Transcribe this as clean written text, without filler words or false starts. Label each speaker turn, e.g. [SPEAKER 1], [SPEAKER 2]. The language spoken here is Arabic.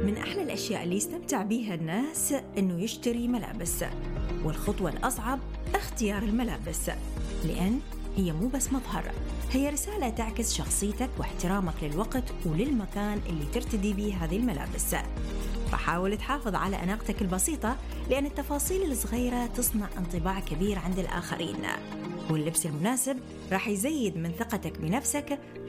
[SPEAKER 1] من أحلى الأشياء اللي يستمتع بيها الناس إنه يشتري ملابس، والخطوة الأصعب اختيار الملابس، لأن هي مو بس مظهر، هي رسالة تعكس شخصيتك واحترامك للوقت وللمكان اللي ترتدي به هذه الملابس. فحاول تحافظ على أناقتك البسيطة، لأن التفاصيل الصغيرة تصنع انطباع كبير عند الآخرين، واللبس المناسب راح يزيد من ثقتك بنفسك